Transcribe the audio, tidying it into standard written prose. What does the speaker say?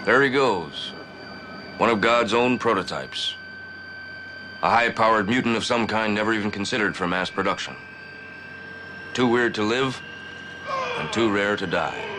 There he goes. One of God's own prototypes. A high-powered mutant of some kind never even considered for mass production. Too weird to live, and too rare to die.